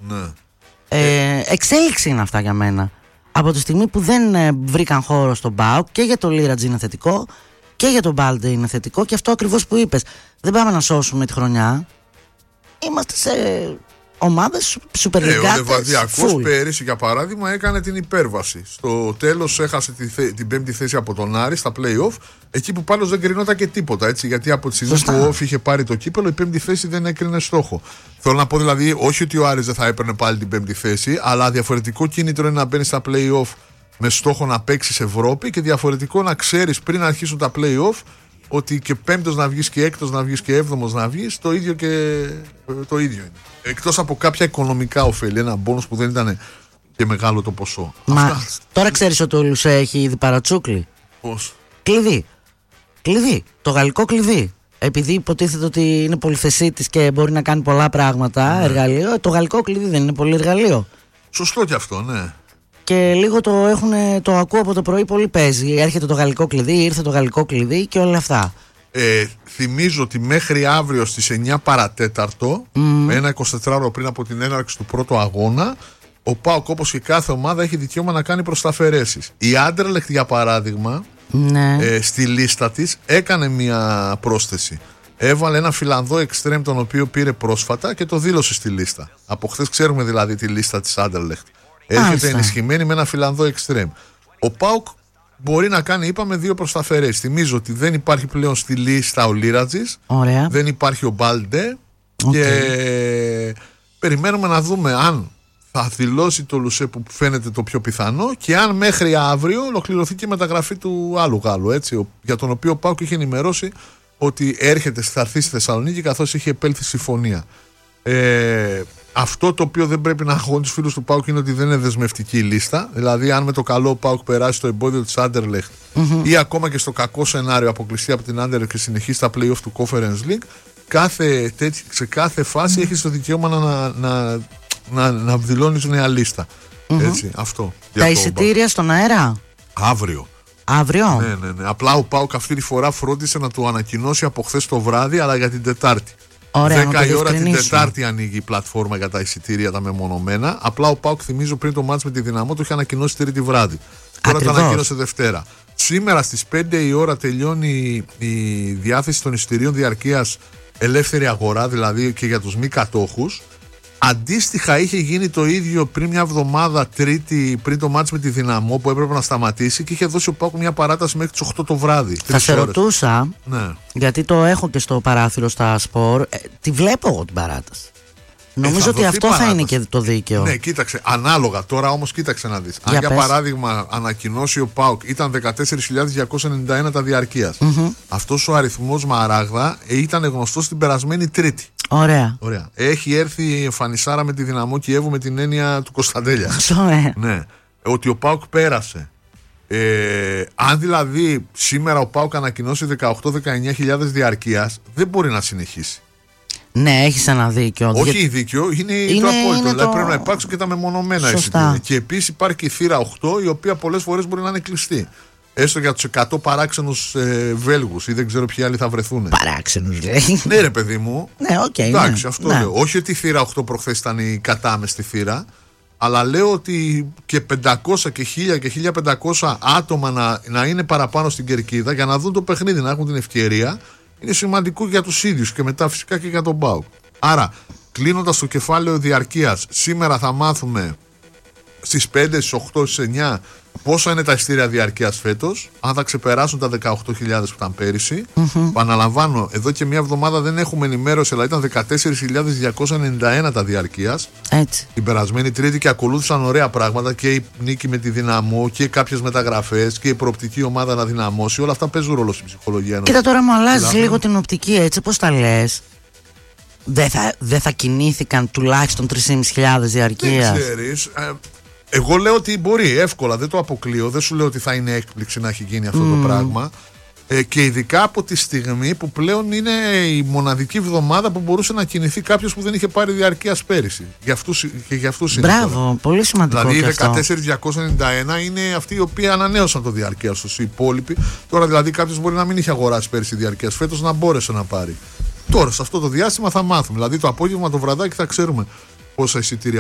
Ναι. Εξέλιξη είναι αυτά για μένα. Από τη στιγμή που δεν βρήκαν χώρο στον ΠΑΟΚ, και για το Λίρατζ είναι θετικό και για τον Μπάλντε είναι θετικό, και αυτό ακριβώς που είπες. Δεν πάμε να σώσουμε τη χρονιά. Είμαστε σε ομάδες σούπερ λιγκάτες. Ο Λεβαδιακός πέρυσι, για παράδειγμα, έκανε την υπέρβαση. Στο τέλος έχασε την 5η θέση από τον Άρη στα play-off. Εκεί που πάλι δεν κρινόταν και τίποτα. Έτσι, γιατί από τη στιγμή που ο Όφ είχε πάρει το κύπελο, η 5η θέση δεν έκρινε στόχο. Θέλω να πω δηλαδή, όχι ότι ο Άρης δεν θα έπαιρνε πάλι την 5η θέση, αλλά διαφορετικό κίνητρο είναι να μπαίνει στα play-off με στόχο να παίξεις Ευρώπη, και διαφορετικό να ξέρεις πριν αρχίσουν τα play-off ότι και 5ος να βγεις και 6ος να βγεις και 7ος να βγεις, το ίδιο είναι. Εκτός από κάποια οικονομικά ωφέλη, ένα μπόνους που δεν ήταν και μεγάλο το ποσό. Μα τώρα ξέρεις ότι ο Λουσέ έχει ήδη παρατσούκλι. Πώς? Κλειδί. Το γαλλικό κλειδί. Επειδή υποτίθεται ότι είναι πολυθεσίτης και μπορεί να κάνει πολλά πράγματα, εργαλείο, το γαλλικό κλειδί δεν είναι πολύ εργαλείο. Σωστό και αυτό, ναι. Και λίγο το ακούω από το πρωί, πολύ παίζει. Έρχεται το γαλλικό κλειδί, ήρθε το γαλλικό κλειδί και όλα αυτά. Θυμίζω ότι μέχρι αύριο στις 9 παρατέταρτο, με ένα 24ωρο πριν από την έναρξη του πρώτου αγώνα, ο ΠΑΟΚ, όπως και κάθε ομάδα, έχει δικαίωμα να κάνει προσταφαιρέσεις. Η Άντερλεχτ, για παράδειγμα, στη λίστα της έκανε μια πρόσθεση. Έβαλε ένα Φιλανδό εξτρέμ, τον οποίο πήρε πρόσφατα, και το δήλωσε στη λίστα. Από χθες ξέρουμε δηλαδή τη λίστα της Άντερλεχτ. Έρχεται ενισχυμένη με ένα Φιλανδό εξτρέμ. Ο ΠΑΟΚ μπορεί να κάνει, είπαμε, 2 προσταφαιρές. Θυμίζω ότι δεν υπάρχει πλέον στη λίστα ο Λίρατζης, δεν υπάρχει ο Μπάλντε, και περιμένουμε να δούμε αν θα δηλώσει το Λουσέ, που φαίνεται το πιο πιθανό, και αν μέχρι αύριο ολοκληρωθεί και η μεταγραφή του άλλου Γάλλου, έτσι, για τον οποίο ο ΠΑΟΚ είχε ενημερώσει ότι θα έρθει στη Θεσσαλονίκη, καθώς είχε επέλθει συμφωνία. Αυτό το οποίο δεν πρέπει να αγχώνει τους φίλους του ΠΑΟΚ είναι ότι δεν είναι δεσμευτική η λίστα. Δηλαδή, αν με το καλό ο ΠΑΟΚ περάσει το εμπόδιο της Άντερλεχτ, ή ακόμα και στο κακό σενάριο αποκλειστεί από την Άντερλεχτ και συνεχίσει τα play-off του Conference League, σε κάθε φάση έχει το δικαίωμα να δηλώνεις νέα λίστα. Έτσι, αυτό. Τα εισιτήρια στον αέρα αύριο. Ναι. Απλά ο ΠΑΟΚ αυτή τη φορά φρόντισε να το ανακοινώσει από χθες το βράδυ, αλλά για την Τετάρτη. 10 η ώρα την Τετάρτη ανοίγει η πλατφόρμα για τα εισιτήρια τα μεμονωμένα. Απλά ο ΠΑΟΚ, θυμίζω, πριν το μάτς με τη Δυναμό, το είχε ανακοινώσει Τρίτη βράδυ. Τώρα το ανακοίνωσε Δευτέρα. Σήμερα στις 5 η ώρα τελειώνει η διάθεση των εισιτηρίων διαρκείας ελεύθερη αγορά, δηλαδή και για τους μη κατόχους. Αντίστοιχα είχε γίνει το ίδιο πριν μια εβδομάδα, Τρίτη, πριν το μάτς με τη Δυναμό, που έπρεπε να σταματήσει, και είχε δώσει ο ΠΑΟΚ μια παράταση μέχρι τις 8 το βράδυ. Θα σε ρωτούσα, γιατί το έχω και στο παράθυρο στα Σπορ, τη βλέπω εγώ την παράταση. Νομίζω ότι αυτό παράταση θα είναι και το δίκαιο. Ναι, κοίταξε, ανάλογα. Τώρα όμως κοίταξε να δεις. Αν για παράδειγμα ανακοινώσει ο ΠΑΟΚ ήταν 14.291 τα διαρκείας. Αυτός ο αριθμός, Μαράγδα, ήταν γνωστός την περασμένη Τρίτη. Ωραία. Έχει έρθει η εμφανισάρα με τη Δυναμό Κιέβου με την έννοια του Κωνσταντέλια. Ναι. Ότι ο ΠΑΟΚ πέρασε. Αν δηλαδή σήμερα ο ΠΑΟΚ ανακοινώσει 18-19 διαρκείας, δεν μπορεί να συνεχίσει. Ναι, έχεις ένα δίκιο. Όχι δίκιο, είναι το απόλυτο. Δηλαδή πρέπει να υπάρξουν και τα μεμονωμένα εισιτήρια. Και επίσης υπάρχει και η θύρα 8, η οποία πολλές φορές μπορεί να είναι κλειστή. Έστω για τους 100 παράξενους Βέλγους, ή δεν ξέρω ποιοι άλλοι θα βρεθούν. Παράξενους, λέει. Ναι, ρε παιδί μου. Ναι, οκ. Εντάξει, αυτό λέω. Όχι ότι η θύρα 8 προχθές ήταν η κατάμεστη θύρα, αλλά λέω ότι και 500 και 1000 και 1500 άτομα να είναι παραπάνω στην κερκίδα για να δουν το παιχνίδι, να έχουν την ευκαιρία, είναι σημαντικό για τους ίδιους και μετά φυσικά και για τον ΠΑΟΚ. Άρα, κλείνοντας το κεφάλαιο διαρκείας, σήμερα θα μάθουμε στις 5, στις 8, στις 9 πόσα είναι τα εισιτήρια διαρκείας φέτος, αν θα ξεπεράσουν τα 18.000 που ήταν πέρυσι. Παναλαμβάνω, εδώ και μια εβδομάδα δεν έχουμε ενημέρωση, αλλά ήταν 14.291 τα διαρκείας την περασμένη Τρίτη, και ακολούθησαν ωραία πράγματα, και η νίκη με τη Δυναμό και κάποιες μεταγραφές και η προοπτική ομάδα να δυναμώσει. Όλα αυτά παίζουν ρόλο στην ψυχολογία. Κοίτα, τώρα μου αλλάζει λίγο την οπτική, έτσι πώς τα λες. Δεν θα κινήθηκαν τουλάχιστον 3.500 διαρκείας? Δεν ξέρεις. Εγώ λέω ότι μπορεί εύκολα, δεν το αποκλείω. Δεν σου λέω ότι θα είναι έκπληξη να έχει γίνει αυτό το πράγμα. Και ειδικά από τη στιγμή που πλέον είναι η μοναδική εβδομάδα που μπορούσε να κινηθεί κάποιος που δεν είχε πάρει διαρκείας πέρυσι. Για αυτούς είναι. Μπράβο, πολύ σημαντικό. Δηλαδή οι 14.291 είναι αυτοί οι οποίοι ανανέωσαν το διαρκείας τους. Οι υπόλοιποι. Τώρα δηλαδή κάποιος μπορεί να μην είχε αγοράσει πέρυσι διαρκείας φέτος, να μπόρεσε να πάρει. Τώρα σε αυτό το διάστημα θα μάθουμε. Δηλαδή το απόγευμα, το βραδάκι, θα ξέρουμε πόσα εισιτήρια